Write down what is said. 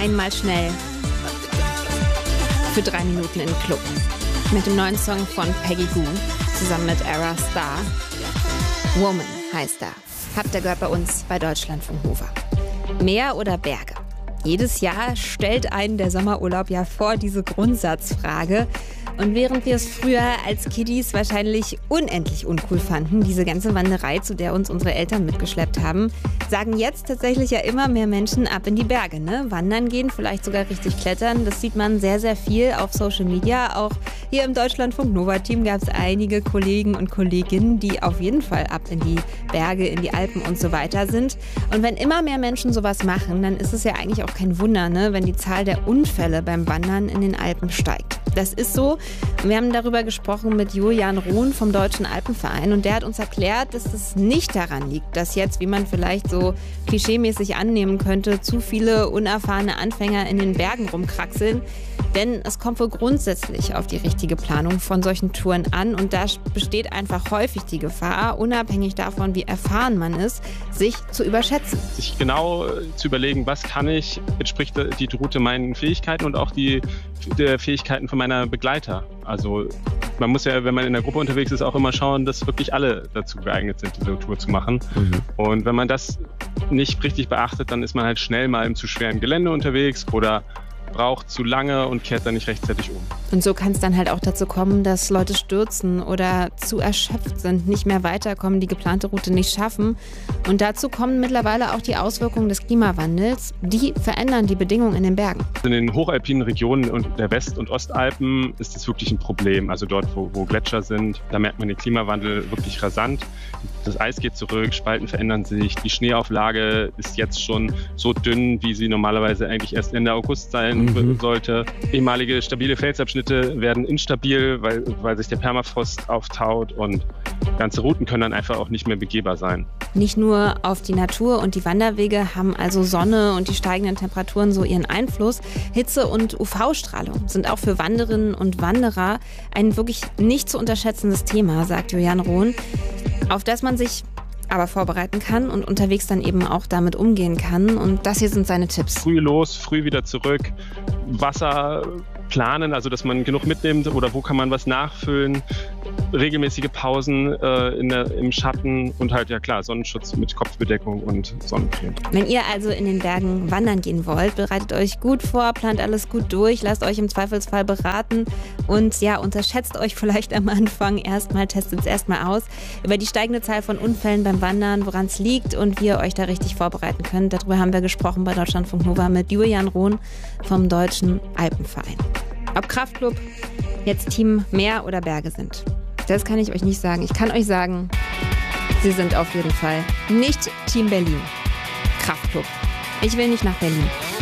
einmal schnell für 3 Minuten in den Club. Mit dem neuen Song von Peggy Gou zusammen mit Ara Star. Woman heißt er. Habt ihr gehört bei uns bei Deutschlandfunk Nova. Meer oder Berge? Jedes Jahr stellt einen der Sommerurlaub ja vor diese Grundsatzfrage. Und während wir es früher als Kiddies wahrscheinlich unendlich uncool fanden, diese ganze Wanderei, zu der uns unsere Eltern mitgeschleppt haben, sagen jetzt tatsächlich ja immer mehr Menschen ab in die Berge, ne? Wandern gehen, vielleicht sogar richtig klettern. Das sieht man sehr, sehr viel auf Social Media. Auch hier im Deutschlandfunk Nova-Team gab es einige Kollegen und Kolleginnen, die auf jeden Fall ab in die Berge, in die Alpen und so weiter sind. Und wenn immer mehr Menschen sowas machen, dann ist es ja eigentlich auch kein Wunder, ne, wenn die Zahl der Unfälle beim Wandern in den Alpen steigt. Das ist so. Wir haben darüber gesprochen mit Julian Rohn vom Deutschen Alpenverein und der hat uns erklärt, dass es nicht daran liegt, dass jetzt, wie man vielleicht so klischeemäßig annehmen könnte, zu viele unerfahrene Anfänger in den Bergen rumkraxeln. Denn es kommt wohl grundsätzlich auf die richtige Planung von solchen Touren an und da besteht einfach häufig die Gefahr, unabhängig davon, wie erfahren man ist, sich zu überschätzen. Sich genau zu überlegen, was kann ich, entspricht die Route meinen Fähigkeiten und auch der Fähigkeiten von meiner Begleiter. Also man muss ja, wenn man in der Gruppe unterwegs ist, auch immer schauen, dass wirklich alle dazu geeignet sind, diese Tour zu machen. Und wenn man das nicht richtig beachtet, dann ist man halt schnell mal im zu schweren Gelände unterwegs oder braucht zu lange und kehrt dann nicht rechtzeitig um. Und so kann es dann halt auch dazu kommen, dass Leute stürzen oder zu erschöpft sind, nicht mehr weiterkommen, die geplante Route nicht schaffen. Und dazu kommen mittlerweile auch die Auswirkungen des Klimawandels. Die verändern die Bedingungen in den Bergen. In den hochalpinen Regionen und der West- und Ostalpen ist das wirklich ein Problem. Also dort, wo Gletscher sind, da merkt man den Klimawandel wirklich rasant. Das Eis geht zurück, Spalten verändern sich, die Schneeauflage ist jetzt schon so dünn, wie sie normalerweise eigentlich erst Ende August sein sollte. Ehemalige stabile Felsabschnitte werden instabil, weil sich der Permafrost auftaut und ganze Routen können dann einfach auch nicht mehr begehbar sein. Nicht nur auf die Natur und die Wanderwege haben also Sonne und die steigenden Temperaturen so ihren Einfluss. Hitze und UV-Strahlung sind auch für Wanderinnen und Wanderer ein wirklich nicht zu unterschätzendes Thema, sagt Julian Rohn, auf das man sich aber vorbereiten kann und unterwegs dann eben auch damit umgehen kann. Und das hier sind seine Tipps. Früh los, früh wieder zurück, Wasser planen, also dass man genug mitnimmt oder wo kann man was nachfüllen, regelmäßige Pausen im Schatten und halt, ja klar, Sonnenschutz mit Kopfbedeckung und Sonnencreme. Wenn ihr also in den Bergen wandern gehen wollt, bereitet euch gut vor, plant alles gut durch, lasst euch im Zweifelsfall beraten und ja, unterschätzt euch vielleicht am Anfang erstmal, testet es erstmal aus. Über die steigende Zahl von Unfällen beim Wandern, woran es liegt und wie ihr euch da richtig vorbereiten könnt, darüber haben wir gesprochen bei Deutschlandfunk Nova mit Julian Rohn vom Deutschen Alpenverein. Ob Kraftclub jetzt Team Meer oder Berge sind, das kann ich euch nicht sagen. Ich kann euch sagen, sie sind auf jeden Fall nicht Team Berlin. Kraftclub. Ich will nicht nach Berlin.